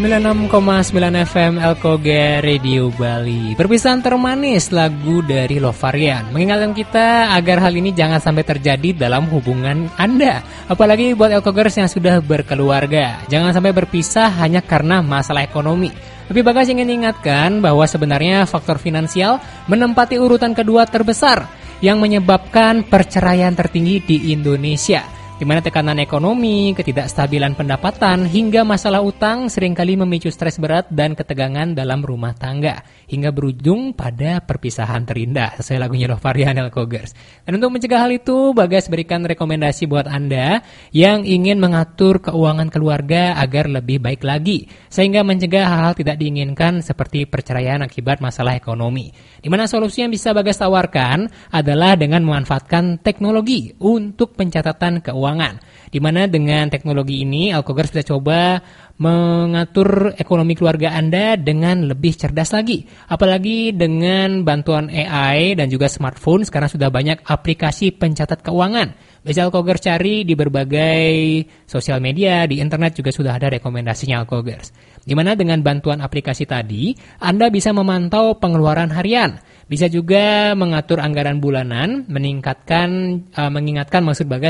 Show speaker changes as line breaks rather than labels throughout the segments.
96,9 FM Elkoga Radio Bali. Perpisahan termanis lagu dari Lovarian mengingatkan kita agar hal ini jangan sampai terjadi dalam hubungan Anda. Apalagi buat Elkogers yang sudah berkeluarga. Jangan sampai berpisah hanya karena masalah ekonomi. Lebih bagus ingin ingatkan bahwa sebenarnya faktor finansial menempati urutan kedua terbesar yang menyebabkan perceraian tertinggi di Indonesia, di mana tekanan ekonomi, ketidakstabilan pendapatan, hingga masalah utang seringkali memicu stres berat dan ketegangan dalam rumah tangga, hingga berujung pada perpisahan terindah, sesuai lagunya Lovarian Elkogers. Dan untuk mencegah hal itu, Bagas berikan rekomendasi buat Anda yang ingin mengatur keuangan keluarga agar lebih baik lagi, sehingga mencegah hal-hal tidak diinginkan seperti perceraian akibat masalah ekonomi. Di mana solusi yang bisa Bagas tawarkan adalah dengan memanfaatkan teknologi untuk pencatatan keuangan. Di mana dengan teknologi ini, Elkogers bisa coba mengatur ekonomi keluarga Anda dengan lebih cerdas lagi. Apalagi dengan bantuan AI dan juga smartphone, sekarang sudah banyak aplikasi pencatat keuangan. Bisa Elkogers cari di berbagai sosial media, di internet juga sudah ada rekomendasinya Elkogers. Di mana dengan bantuan aplikasi tadi, Anda bisa memantau pengeluaran harian. Bisa juga mengatur anggaran bulanan, mengingatkan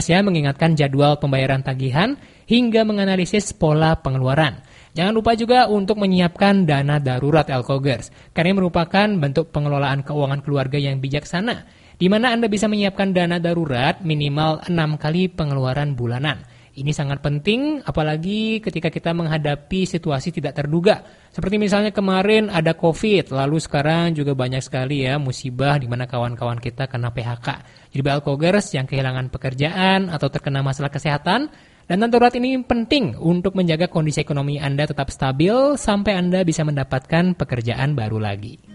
jadwal pembayaran tagihan, hingga menganalisis pola pengeluaran. Jangan lupa juga untuk menyiapkan dana darurat Elkogers, karena merupakan bentuk pengelolaan keuangan keluarga yang bijaksana, di mana Anda bisa menyiapkan dana darurat minimal 6 kali pengeluaran bulanan. Ini sangat penting, apalagi ketika kita menghadapi situasi tidak terduga. Seperti misalnya kemarin ada COVID, lalu sekarang juga banyak sekali ya musibah di mana kawan-kawan kita kena PHK. Jadi Elkogers yang kehilangan pekerjaan atau terkena masalah kesehatan, dana darurat ini penting untuk menjaga kondisi ekonomi Anda tetap stabil sampai Anda bisa mendapatkan pekerjaan baru lagi.